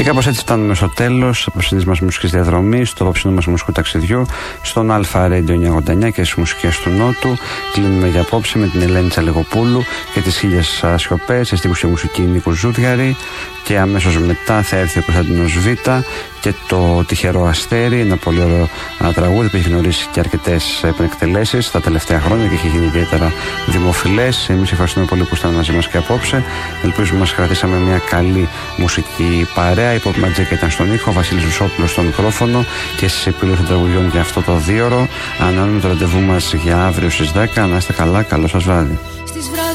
Και κάπως έτσι φτάνουμε στο τέλος της απόψινής μας μουσικής διαδρομής, του απόψινού μας μουσικού ταξιδιού στον Αλφα Radio 989 και στις μουσικές του Νότου. Κλείνουμε για απόψε με την Ελένη Τσαλιγοπούλου και τις Χίλιες Σιωπές, σε στίχους και μουσική Νίκου Ζούδιαρη. Και αμέσως μετά θα έρθει ο Κωνσταντίνος Β και το Τυχερό Αστέρι, ένα πολύ ωραίο τραγούδι που έχει γνωρίσει και αρκετές επανεκτελέσεις τα τελευταία χρόνια και έχει γίνει ιδιαίτερα δημοφιλές. Εμείς ευχαριστούμε πολύ που ήσταν μαζί μας και απόψε. Ελπίζουμε μας κρατήσαμε μια καλή μουσική παρέα. Η Pop Magic ήταν στον ήχο, ο Βασίλης Ρουσόπουλος στο μικρόφωνο και στις επιλογές των τραγουδιών για αυτό το 2ωρο. Ανανεώνουμε το ραντεβού μας για αύριο στις 10. Να είστε καλά, καλό σας βράδυ.